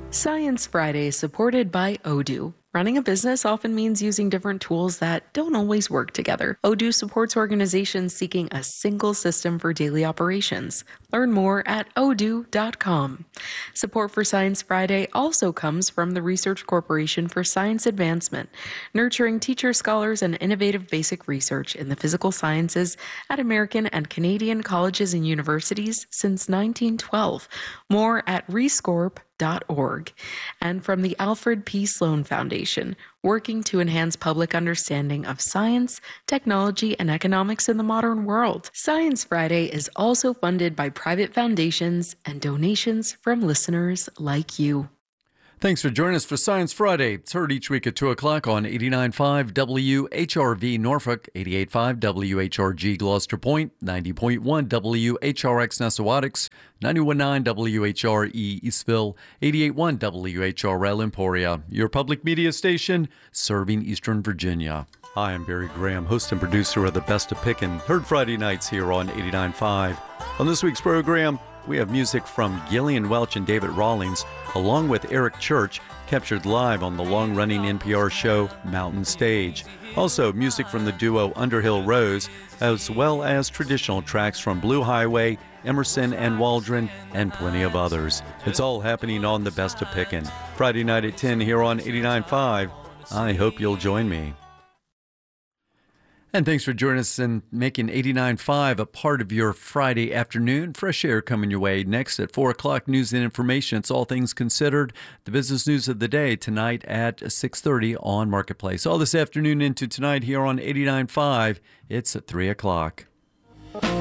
Science Friday is supported by Odoo. Running a business often means using different tools that don't always work together. Odoo supports organizations seeking a single system for daily operations. Learn more at odoo.com. Support for Science Friday also comes from the Research Corporation for Science Advancement, nurturing teachers, scholars, and innovative basic research in the physical sciences at American and Canadian colleges and universities since 1912. More at rescorp.org. And from the Alfred P. Sloan Foundation, working to enhance public understanding of science, technology, and economics in the modern world. Science Friday is also funded by private foundations and donations from listeners like you. Thanks for joining us for Science Friday. It's heard each week at 2 o'clock on 89.5 WHRV Norfolk, 88.5 WHRG Gloucester Point, 90.1 WHRX Nessawadox, 91.9 WHRE Eastville, 88.1 WHRL Emporia, your public media station serving Eastern Virginia. Hi, I'm Barry Graham, host and producer of The Best of Pickin', heard Friday nights here on 89.5. On this week's program, we have music from Gillian Welch and David Rawlings, along with Eric Church, captured live on the long-running NPR show Mountain Stage. Also, music from the duo Underhill Rose, as well as traditional tracks from Blue Highway, Emerson and Waldron, and plenty of others. It's all happening on The Best of Pickin'. Friday night at 10 here on 89.5. I hope you'll join me. And thanks for joining us and making 89.5 a part of your Friday afternoon. Fresh air coming your way next at 4 o'clock. News and information. It's All Things Considered. The business news of the day tonight at 6:30 on Marketplace. All this afternoon into tonight here on 89.5. It's at 3 o'clock.